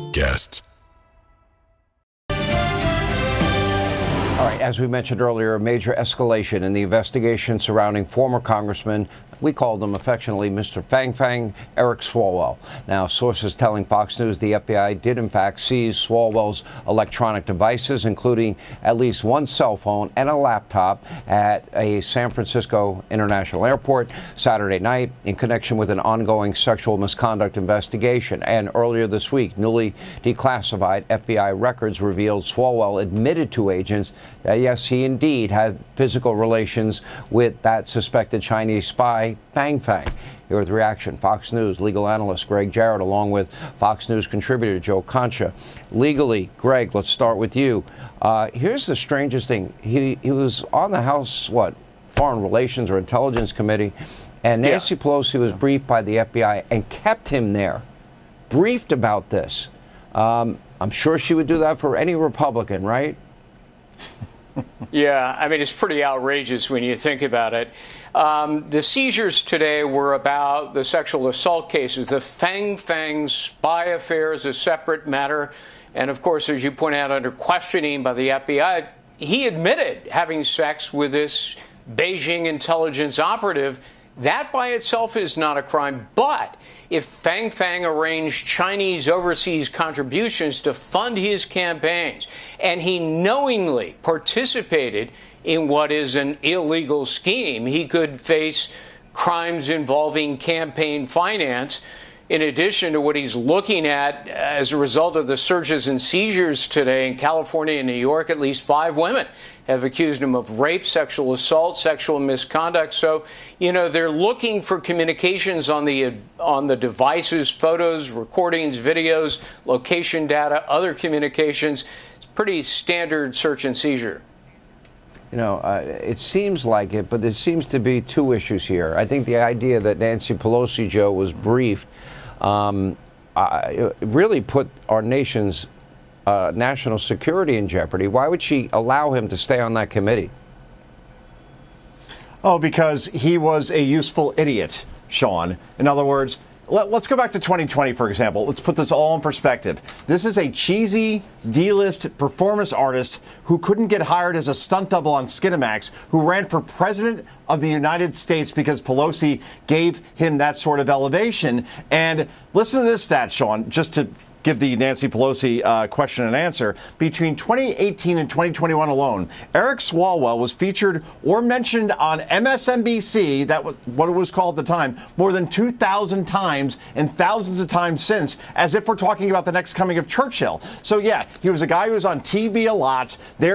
guests. All right, as we mentioned earlier, a major escalation in the investigation surrounding former Congressman, we called him affectionately Mr. Fang Fang, Eric Swalwell. Now, sources telling Fox News the FBI did in fact seize Swalwell's electronic devices, including at least one cell phone and a laptop at a San Francisco International Airport Saturday night in connection with an ongoing sexual misconduct investigation. And earlier this week, newly declassified FBI records revealed Swalwell admitted to agents that, yes, he indeed had physical relations with that suspected Chinese spy, Fang Fang. Here with reaction, Fox News legal analyst Greg Jarrett, along with Fox News contributor Joe Concha. Legally, Greg, let's start with you. Here's the strangest thing. He was on the House, Foreign Relations or Intelligence Committee, and Nancy Pelosi was briefed by the FBI and kept him there, briefed about this. I'm sure she would do that for any Republican, right? Yeah, I mean, it's pretty outrageous when you think about it. The seizures today were about the sexual assault cases. The Fang Fang spy affair is a separate matter. And of course, as you point out, under questioning by the FBI, he admitted having sex with this Beijing intelligence operative. That by itself is not a crime. But if Fang Fang arranged Chinese overseas contributions to fund his campaigns, and he knowingly participated in what is an illegal scheme, he could face crimes involving campaign finance. In addition to what he's looking at as a result of the searches and seizures today in California and New York, at least 5 women have accused him of rape, sexual assault, sexual misconduct. So, they're looking for communications on the devices, photos, recordings, videos, location data, other communications. It's pretty standard search and seizure. It seems like it, but there seems to be 2 issues here. I think the idea that Nancy Pelosi, Joe, was briefed really put our nation's national security in jeopardy. Why would she allow him to stay on that committee? Oh, because he was a useful idiot, Sean. In other words, let's go back to 2020, for example. Let's put this all in perspective. This is a cheesy D-list performance artist who couldn't get hired as a stunt double on Skinamax, who ran for president of the United States because Pelosi gave him that sort of elevation. And listen to this stat, Sean, just to give the Nancy Pelosi question and answer. Between 2018 and 2021 alone, Eric Swalwell was featured or mentioned on MSNBC, that was what it was called at the time, more than 2,000 times and thousands of times since, as if we're talking about the next coming of Churchill. So, yeah, he was a guy who was on TV a lot. There